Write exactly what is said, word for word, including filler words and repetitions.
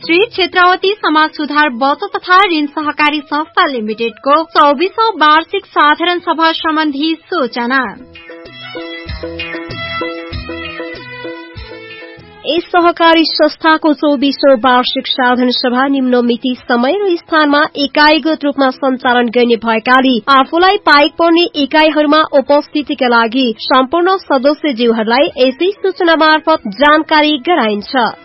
श्री क्षेत्रावती समाज सुधार बचत तथा ऋण सहकारी संस्था लिमिटेडको चौबीसौं वार्षिक साधारण सभा सम्बन्धी सूचना। यस सहकारी संस्थाको चौबीसौं वार्षिक साधारण सभा निम्न मिति, समय र स्थानमा एकाइगत रूपमा सञ्चालन गर्ने भएकाले आफूलाई पाइक पर्ने इकाइहरूमा उपस्थितिका लागि सम्पूर्ण सदस्यज्यूहरूलाई यसै सूचना मार्फत जानकारी गराइन्छ।